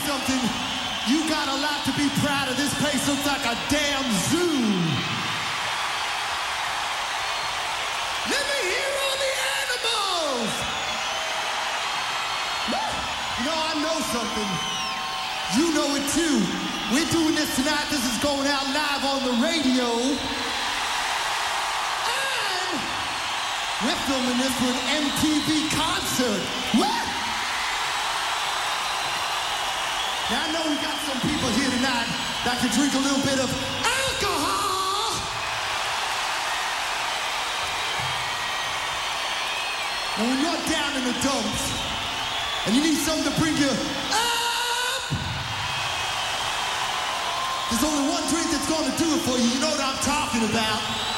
something? You got a lot to be proud of. This place looks like a damn zoo. Let me hear all the animals. You know, I know something. You know it too. We're doing this tonight. This is going out live on the radio. And we're filming this for an MTV concert. What? Now, I know we got some people here tonight that can drink a little bit of alcohol. And when you're down in the dumps and you need something to bring you up, there's only one drink that's going to do it for you. You know what I'm talking about.